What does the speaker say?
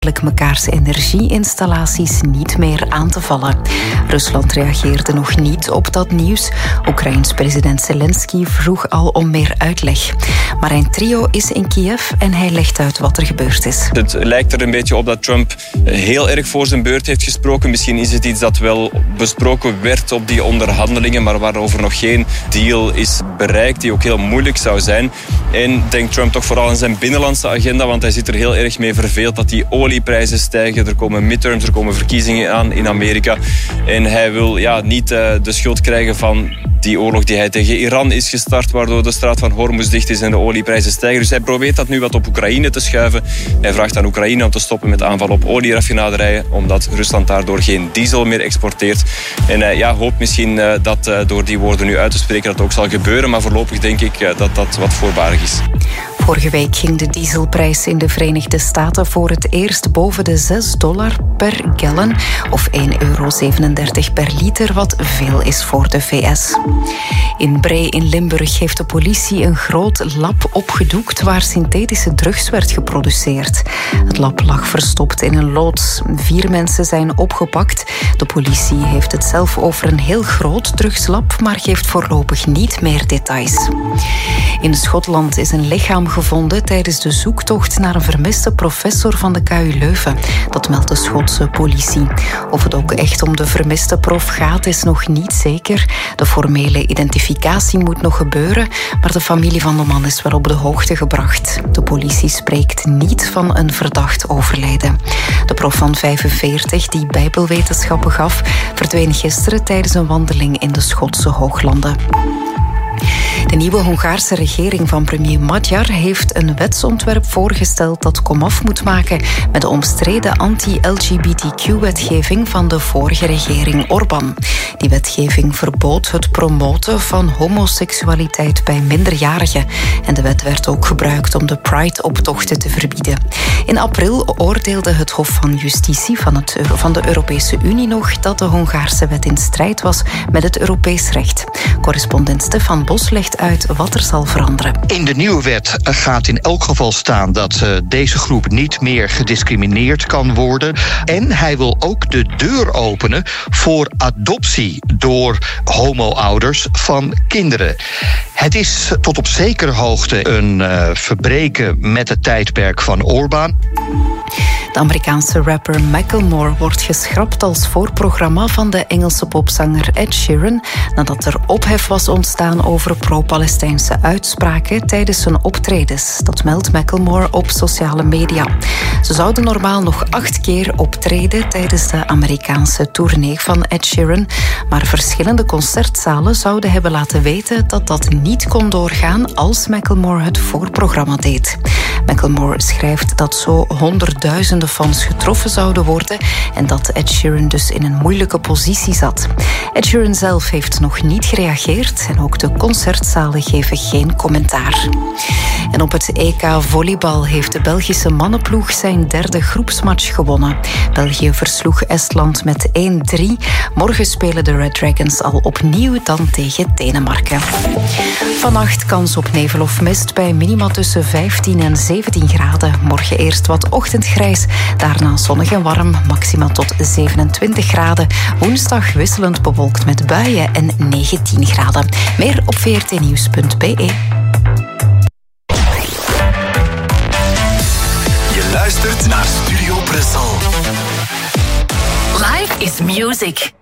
mekaars energieinstallaties niet meer aan te vallen. Rusland reageerde nog niet op dat nieuws. Oekraïns president Zelensky vroeg al om meer uitleg. Marijn Trio is in Kiev en hij legt uit wat er gebeurd is. Het lijkt er een beetje op dat Trump heel erg voor zijn beurt heeft gesproken. Misschien is het iets dat wel besproken werd op die onderhandelingen, maar waarover nog geen deal is bereikt, die ook heel moeilijk zou zijn. En denkt Trump toch vooral aan zijn binnenlandse agenda, want hij zit er heel erg mee verveeld dat die olieprijzen stijgen. Er komen midterms, er komen verkiezingen aan in Amerika. En hij wil niet de schuld krijgen van die oorlog die hij tegen Iran is gestart, waardoor de straat van Hormuz dicht is en de olieprijzen stijgen. Dus hij probeert dat nu wat op Oekraïne te schuiven. Hij vraagt aan Oekraïne om te stoppen met aanval op olieraffinaderijen, omdat Rusland daardoor geen diesel meer exporteert. En hij hoopt misschien dat door die woorden nu uit te spreken dat ook zal gebeuren, maar voorlopig denk ik dat dat wat voorbarig is. Vorige week ging de dieselprijs in de Verenigde Staten voor het eerst boven de $6 per gallon of €1,37 per liter, wat veel is voor de VS. In Bree in Limburg heeft de politie een groot lab opgedoekt waar synthetische drugs werd geproduceerd. Het lab lag verstopt in een loods. 4 mensen zijn opgepakt. De politie heeft het zelf over een heel groot drugslab, maar geeft voorlopig niet meer details. In Schotland is een lichaam gevonden tijdens de zoektocht naar een vermiste professor van de KU Leuven. Dat meldt de Schotse politie. Of het ook echt om de vermiste prof gaat, is nog niet zeker. De formele identificatie moet nog gebeuren, maar de familie van de man is wel op de hoogte gebracht. De politie spreekt niet van een verdacht overlijden. De prof van 45, die bijbelwetenschappen gaf, verdween gisteren tijdens een wandeling in de Schotse Hooglanden. De nieuwe Hongaarse regering van premier Magyar heeft een wetsontwerp voorgesteld dat komaf moet maken met de omstreden anti-LGBTQ-wetgeving van de vorige regering Orbán. Die wetgeving verbood het promoten van homoseksualiteit bij minderjarigen. En de wet werd ook gebruikt om de Pride-optochten te verbieden. In april oordeelde het Hof van Justitie van de Europese Unie nog dat de Hongaarse wet in strijd was met het Europees recht. Correspondent Stefan Bos legt uit wat er zal veranderen. In de nieuwe wet gaat in elk geval staan dat deze groep niet meer gediscrimineerd kan worden. En hij wil ook de deur openen voor adoptie door homo-ouders van kinderen. Het is tot op zekere hoogte een verbreken met het tijdperk van Orbán. De Amerikaanse rapper Macklemore wordt geschrapt als voorprogramma van de Engelse popzanger Ed Sheeran nadat er ophef was ontstaan over pro-Palestijnse uitspraken tijdens zijn optredens. Dat meldt Macklemore op sociale media. Ze zouden normaal nog 8 keer optreden tijdens de Amerikaanse tournee van Ed Sheeran, maar verschillende concertzalen zouden hebben laten weten dat dat niet kon doorgaan als Macklemore het voorprogramma deed. Macklemore schrijft dat zo honderdduizenden fans getroffen zouden worden en dat Ed Sheeran dus in een moeilijke positie zat. Ed Sheeran zelf heeft nog niet gereageerd en ook de concertzalen geven geen commentaar. En op het EK volleybal heeft de Belgische mannenploeg zijn 3e groepsmatch gewonnen. België versloeg Estland met 1-3. Morgen spelen de Red Dragons al opnieuw dan tegen Denemarken. Vannacht kans op nevel of mist bij minima tussen 15 en 17 graden. Morgen eerst wat ochtendgrijs, daarna zonnig en warm, maxima tot 27 graden. Woensdag wisselend bewolkt met buien en 19 graden. Meer op vrtnieuws.be. Je luistert naar Studio Brussel. Life is music.